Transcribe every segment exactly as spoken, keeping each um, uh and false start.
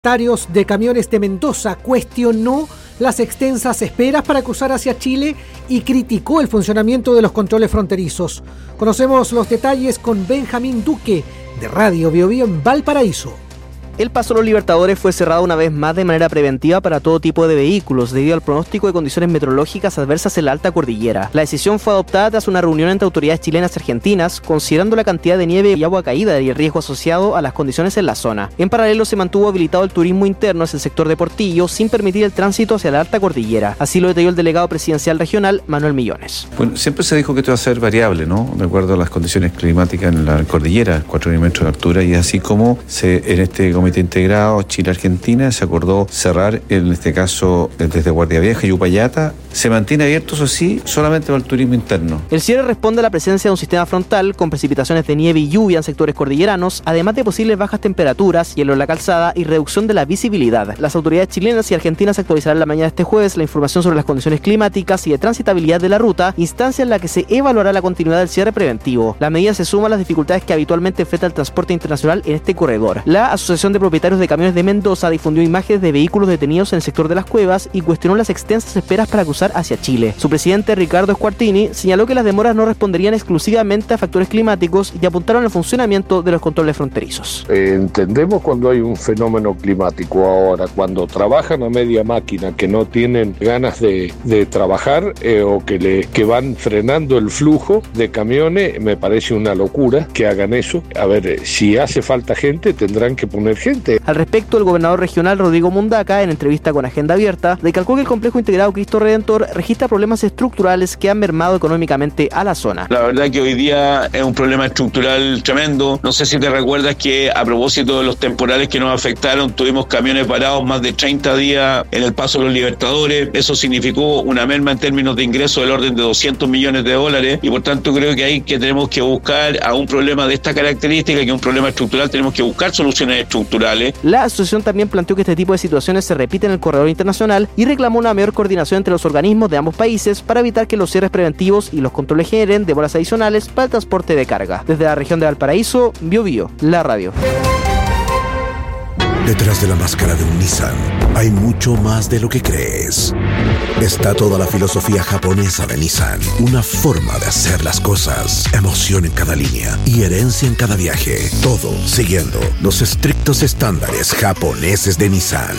de camiones de Mendoza cuestionó las extensas esperas para cruzar hacia Chile y criticó el funcionamiento de los controles fronterizos. Conocemos los detalles con Benjamín Duque, de Radio Biobío en Valparaíso. El Paso a los Libertadores fue cerrado una vez más de manera preventiva para todo tipo de vehículos debido al pronóstico de condiciones meteorológicas adversas en la alta cordillera. La decisión fue adoptada tras una reunión entre autoridades chilenas y argentinas, considerando la cantidad de nieve y agua caída y el riesgo asociado a las condiciones en la zona. En paralelo se mantuvo habilitado el turismo interno hacia el sector de Portillo sin permitir el tránsito hacia la alta cordillera. Así lo detalló el delegado presidencial regional, Manuel Millones. Bueno, siempre se dijo que esto iba a ser variable, ¿no? De acuerdo a las condiciones climáticas en la cordillera, cuatro mil metros de altura, y así como se, en este comité integrado Chile-Argentina se acordó cerrar, en este caso desde Guardia Vieja y Upayata, se mantiene abierto, eso sí, solamente para el turismo interno. El cierre responde a la presencia de un sistema frontal con precipitaciones de nieve y lluvia en sectores cordilleranos, además de posibles bajas temperaturas, hielo en la calzada y reducción de la visibilidad. Las autoridades chilenas y argentinas actualizarán la mañana de este jueves la información sobre las condiciones climáticas y de transitabilidad de la ruta, instancia en la que se evaluará la continuidad del cierre preventivo. La medida se suma a las dificultades que habitualmente enfrenta el transporte internacional en este corredor. La Asociación de Propietarios de Camiones de Mendoza difundió imágenes de vehículos detenidos en el sector de las cuevas y cuestionó las extensas esperas para cruzar hacia Chile. Su presidente, Ricardo Squartini, señaló que las demoras no responderían exclusivamente a factores climáticos y apuntaron al funcionamiento de los controles fronterizos. Eh, entendemos cuando hay un fenómeno climático. Ahora, cuando trabajan a media máquina, que no tienen ganas de, de trabajar eh, o que, le, que van frenando el flujo de camiones, me parece una locura que hagan eso. A ver, eh, si hace falta gente, tendrán que poner gente. Al respecto, el gobernador regional Rodrigo Mundaca, en entrevista con Agenda Abierta, recalcó que el complejo integrado Cristo Redentor registra problemas estructurales que han mermado económicamente a la zona. La verdad que hoy día es un problema estructural tremendo. No sé si te recuerdas que a propósito de los temporales que nos afectaron, tuvimos camiones parados más de treinta días en el Paso de los Libertadores. Eso significó una merma en términos de ingresos del orden de doscientos millones de dólares y por tanto creo que ahí que tenemos que buscar a un problema de esta característica, que es un problema estructural, tenemos que buscar soluciones estructurales. La asociación también planteó que este tipo de situaciones se repiten en el corredor internacional y reclamó una mayor coordinación entre los organismos de ambos países para evitar que los cierres preventivos y los controles generen demoras adicionales para el transporte de carga. Desde la región de Valparaíso, Biobío, la radio. Detrás de la máscara de un Nissan hay mucho más de lo que crees. Está toda la filosofía japonesa de Nissan, una forma de hacer las cosas, emoción en cada línea y herencia en cada viaje, todo siguiendo los estrictos estándares japoneses de Nissan.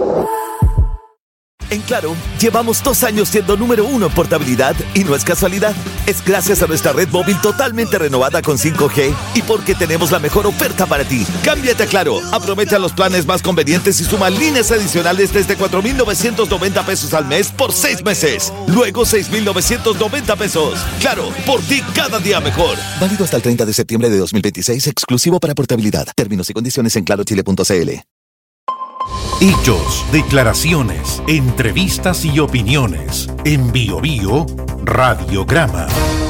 En Claro, llevamos dos años siendo número uno en portabilidad y no es casualidad. Es gracias a nuestra red móvil totalmente renovada con cinco G y porque tenemos la mejor oferta para ti. Cámbiate a Claro, aprovecha los planes más convenientes y suma líneas adicionales desde cuatro mil novecientos noventa pesos al mes por seis meses. Luego seis mil novecientos noventa pesos. Claro, por ti cada día mejor. Válido hasta el treinta de septiembre de dos mil veintiséis, exclusivo para portabilidad. Términos y condiciones en claro chile punto c l. Hechos, declaraciones, entrevistas y opiniones. En Biobío, Radiograma.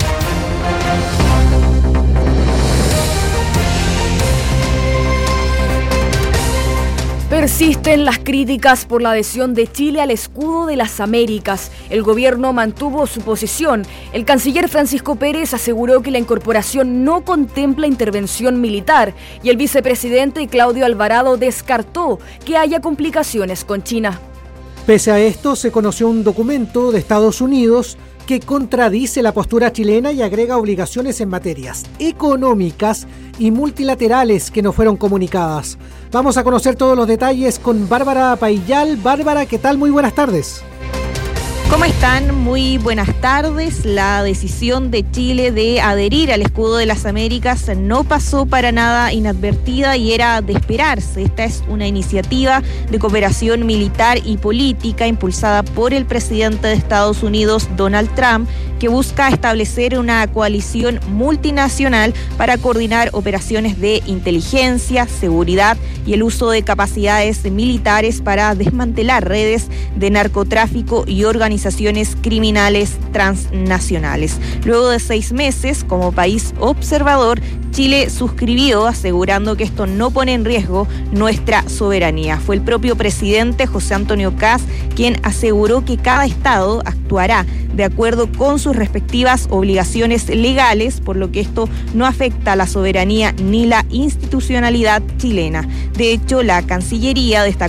Persisten las críticas por la adhesión de Chile al escudo de las Américas. El gobierno mantuvo su posición. El canciller Francisco Pérez aseguró que la incorporación no contempla intervención militar y el vicepresidente Claudio Alvarado descartó que haya complicaciones con China. Pese a esto, se conoció un documento de Estados Unidos que contradice la postura chilena y agrega obligaciones en materias económicas y multilaterales que no fueron comunicadas. Vamos a conocer todos los detalles con Bárbara Paillal. Bárbara, ¿qué tal? Muy buenas tardes. ¿Cómo están? Muy buenas tardes. La decisión de Chile de adherir al escudo de las Américas no pasó para nada inadvertida y era de esperarse. Esta es una iniciativa de cooperación militar y política impulsada por el presidente de Estados Unidos, Donald Trump, que busca establecer una coalición multinacional para coordinar operaciones de inteligencia, seguridad y el uso de capacidades militares para desmantelar redes de narcotráfico y organizaciones criminales transnacionales. Luego de seis meses, como país observador, Chile suscribió asegurando que esto no pone en riesgo nuestra soberanía. Fue el propio presidente José Antonio Kast quien aseguró que cada estado actuará de acuerdo con sus respectivas obligaciones legales, por lo que esto no afecta a la soberanía ni la institucionalidad chilena. De hecho, la Cancillería destacó